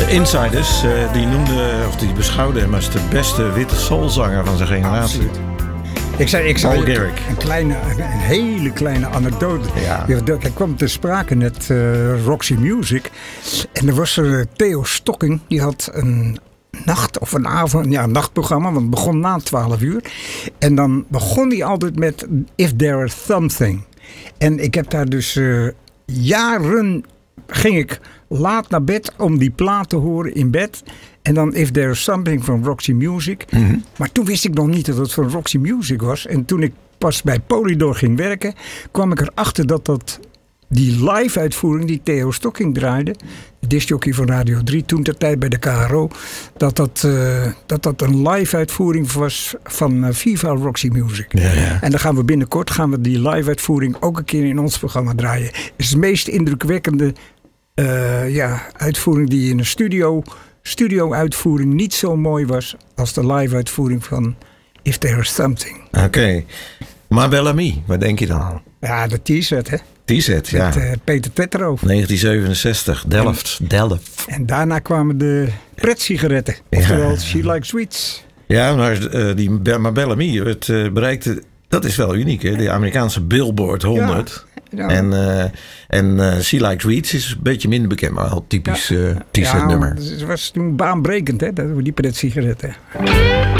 De insiders die beschouwden hem als de beste witte soulzanger van zijn generatie. Absoluut. Ik zei Garrick. een hele kleine anekdote. Ja. Hij kwam te sprake net Roxy Music. En er was Theo Stocking. Die had een nachtprogramma. Want het begon na 12 uur. En dan begon hij altijd met If There Is Something. En ik heb daar dus jaren... ging ik laat naar bed om die plaat te horen in bed. En dan If There Is Something van Roxy Music. Mm-hmm. Maar toen wist ik nog niet dat het van Roxy Music was. En toen ik pas bij Polydor ging werken, kwam ik erachter dat die live uitvoering die Theo Stocking draaide, de discjockey van Radio 3, toen ter tijd bij de KRO, dat een live uitvoering was van Viva Roxy Music. Ja, ja. En dan gaan we binnenkort die live uitvoering ook een keer in ons programma draaien. Het is de meest indrukwekkende uitvoering die in een studio-uitvoering niet zo mooi was als de live-uitvoering van If There Is Something. Oké. Ma Belle Amie, wat denk je dan aan? Ja, de T-set, hè? T-set, ja. Met Peter Tetterow. 1967, Delft. En daarna kwamen de pretsigaretten. Oftewel, She Likes Sweets. Ja, maar die Ma Belle Amie, het bereikte... Dat is wel uniek, hè? De Amerikaanse Billboard 100. Ja. En She Likes Sweets is een beetje minder bekend, maar al typisch T-set nummer. Het was toen baanbrekend, hè? Die pretsigaretten.